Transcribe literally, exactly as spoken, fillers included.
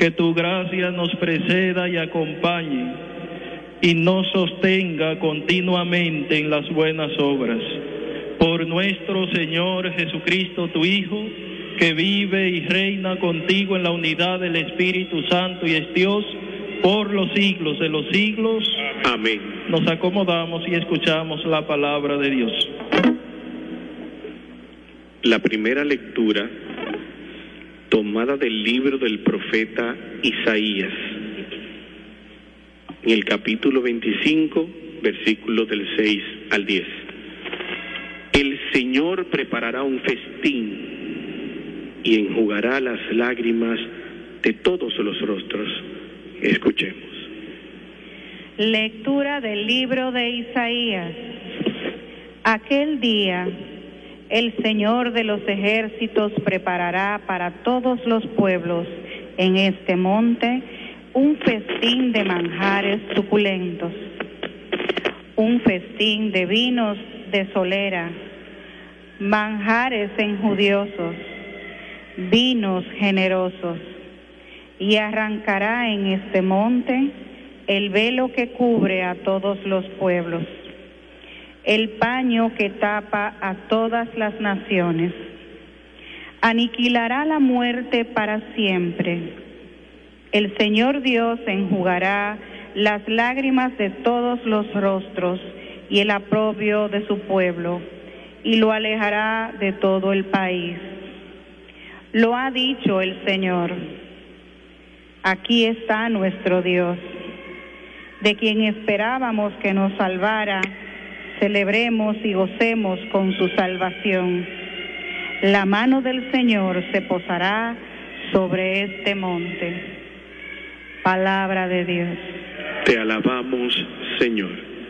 Que tu gracia nos preceda y acompañe y nos sostenga continuamente en las buenas obras. Por nuestro Señor Jesucristo, tu Hijo, que vive y reina contigo en la unidad del Espíritu Santo y es Dios por los siglos de los siglos. Amén. Nos acomodamos y escuchamos la palabra de Dios. La primera lectura tomada del libro del profeta Isaías, en el capítulo veinticinco, versículos del seis al diez. El Señor preparará un festín y enjugará las lágrimas de todos los rostros. Escuchemos. Lectura del libro de Isaías. Aquel día, el Señor de los ejércitos preparará para todos los pueblos en este monte un festín de manjares suculentos, un festín de vinos de solera, manjares enjudiosos, vinos generosos, y arrancará en este monte el velo que cubre a todos los pueblos, el paño que tapa a todas las naciones. Aniquilará la muerte para siempre. El Señor Dios enjugará las lágrimas de todos los rostros y el oprobio de su pueblo, y lo alejará de todo el país. Lo ha dicho el Señor. Aquí está nuestro Dios, de quien esperábamos que nos salvara. Celebremos y gocemos con su salvación. La mano del Señor se posará sobre este monte. Palabra de Dios. Te alabamos, Señor.